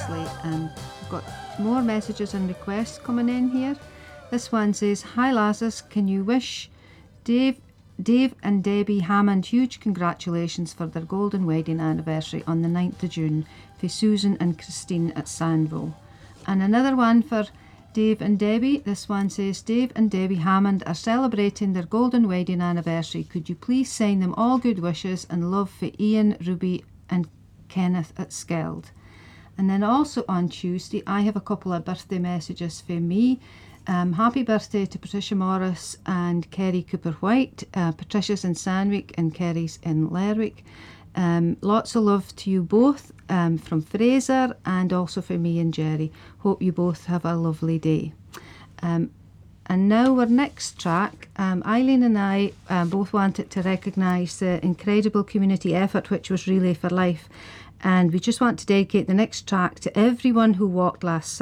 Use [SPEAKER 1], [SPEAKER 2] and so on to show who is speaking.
[SPEAKER 1] Barnsley. We've got more messages and requests coming in here. This one says, "Hi Lazarus, can you wish Dave and Debbie Hammond huge congratulations for their golden wedding anniversary on the 9th of June for Susan and Christine at Sandville." And another one for Dave and Debbie. This one says, "Dave and Debbie Hammond are celebrating their golden wedding anniversary. Could you please send them all good wishes and love for Ian, Ruby and Kenneth at Skeld?" And then also on Tuesday, I have a couple of birthday messages for me. Happy birthday to Patricia Morris and Kerry Cooper-White. Patricia's in Sandwick and Kerry's in Lerwick. Lots of love to you both from Fraser, and also for me and Jerry. Hope you both have a lovely day. And now our next track, Eileen and I both wanted to recognise the incredible community effort which was Relay for Life, and we just want to dedicate the next track to everyone who walked last